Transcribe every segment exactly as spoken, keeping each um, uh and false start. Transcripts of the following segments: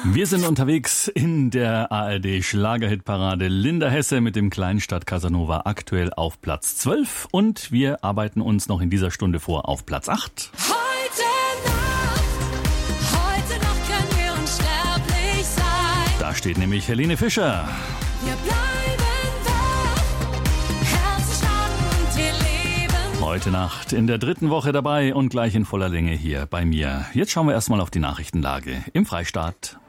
Wir sind unterwegs in der A R D Schlagerhitparade. Linda Hesse mit dem Kleinstadt Casanova aktuell auf Platz zwölf und wir arbeiten uns noch in dieser Stunde vor auf Platz acht. Heute Nacht, heute Nacht können wir unsterblich sein. Da steht nämlich Helene Fischer. Wir bleiben wach, Herzen schlagen und wir leben. Heute Nacht in der dritten Woche dabei und gleich in voller Länge hier bei mir. Jetzt schauen wir erstmal auf die Nachrichtenlage im Freistaat.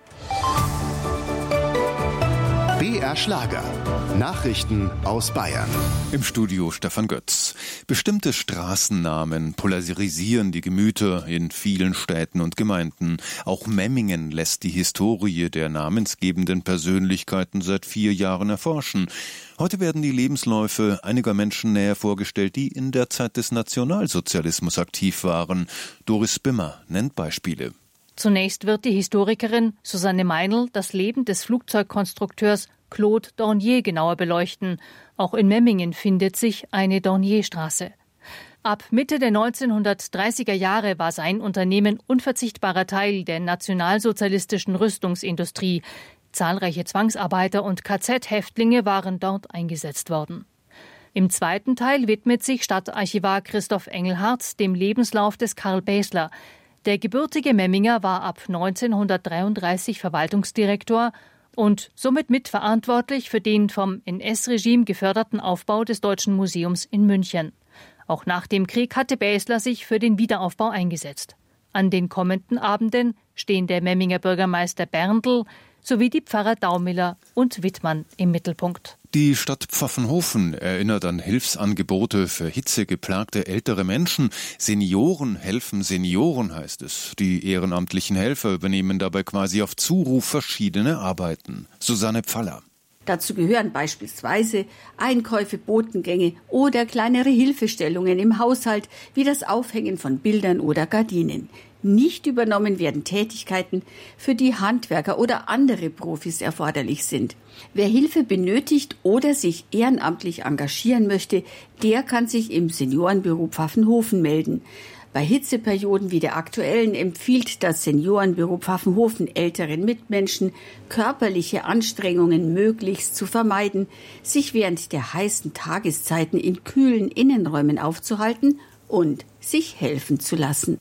B R Schlager. Nachrichten aus Bayern. Im Studio Stefan Götz. Bestimmte Straßennamen polarisieren die Gemüter in vielen Städten und Gemeinden. Auch Memmingen lässt die Historie der namensgebenden Persönlichkeiten seit vier Jahren erforschen. Heute werden die Lebensläufe einiger Menschen näher vorgestellt, die in der Zeit des Nationalsozialismus aktiv waren. Doris Bimmer nennt Beispiele. Zunächst wird die Historikerin Susanne Meinl das Leben des Flugzeugkonstrukteurs Claude Dornier genauer beleuchten. Auch in Memmingen findet sich eine Dornierstraße. Ab Mitte der neunzehnhundertdreißiger Jahre war sein Unternehmen unverzichtbarer Teil der nationalsozialistischen Rüstungsindustrie. Zahlreiche Zwangsarbeiter und K Z-Häftlinge waren dort eingesetzt worden. Im zweiten Teil widmet sich Stadtarchivar Christoph Engelhardt dem Lebenslauf des Karl Baesler. Der gebürtige Memminger war ab neunzehnhundertdreiunddreißig Verwaltungsdirektor und somit mitverantwortlich für den vom N S-Regime geförderten Aufbau des Deutschen Museums in München. Auch nach dem Krieg hatte Baesler sich für den Wiederaufbau eingesetzt. An den kommenden Abenden stehen der Memminger Bürgermeister Berndl sowie die Pfarrer Daumiller und Wittmann im Mittelpunkt. Die Stadt Pfaffenhofen erinnert an Hilfsangebote für hitzegeplagte ältere Menschen. Senioren helfen Senioren, heißt es. Die ehrenamtlichen Helfer übernehmen dabei quasi auf Zuruf verschiedene Arbeiten. Susanne Pfaller. Dazu gehören beispielsweise Einkäufe, Botengänge oder kleinere Hilfestellungen im Haushalt, wie das Aufhängen von Bildern oder Gardinen. Nicht übernommen werden Tätigkeiten, für die Handwerker oder andere Profis erforderlich sind. Wer Hilfe benötigt oder sich ehrenamtlich engagieren möchte, der kann sich im Seniorenbüro Pfaffenhofen melden. Bei Hitzeperioden wie der aktuellen empfiehlt das Seniorenbüro Pfaffenhofen älteren Mitmenschen, körperliche Anstrengungen möglichst zu vermeiden, sich während der heißen Tageszeiten in kühlen Innenräumen aufzuhalten und sich helfen zu lassen.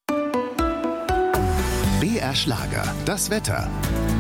B R Schlager. Das Wetter.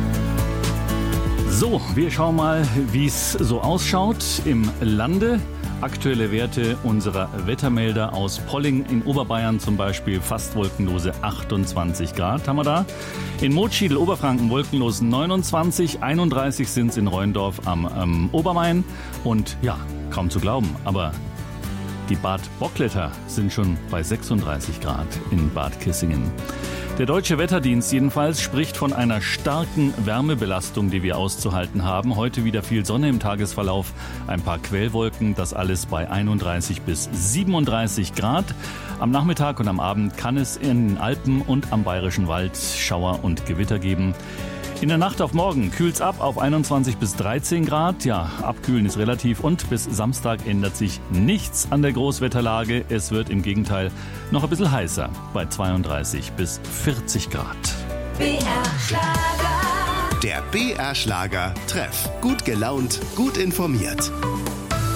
So, wir schauen mal, wie es so ausschaut im Lande. Aktuelle Werte unserer Wettermelder aus Polling in Oberbayern zum Beispiel fast wolkenlose achtundzwanzig Grad haben wir da. In Motschiedl, Oberfranken wolkenlos neunundzwanzig, einunddreißig sind es in Rheundorf am ähm, Obermain. Und ja, kaum zu glauben, aber die Bad Bockletter sind schon bei sechsunddreißig Grad in Bad Kissingen. Der Deutsche Wetterdienst jedenfalls spricht von einer starken Wärmebelastung, die wir auszuhalten haben. Heute wieder viel Sonne im Tagesverlauf, ein paar Quellwolken, das alles bei einunddreißig bis siebenunddreißig Grad. Am Nachmittag und am Abend kann es in den Alpen und am Bayerischen Wald Schauer und Gewitter geben. In der Nacht auf morgen kühlt's ab auf einundzwanzig bis dreizehn Grad. Ja, abkühlen ist relativ und bis Samstag ändert sich nichts an der Großwetterlage. Es wird im Gegenteil noch ein bisschen heißer bei zweiunddreißig bis vierzig Grad. B R Schlager. Der B R Schlager Treff. Gut gelaunt, gut informiert.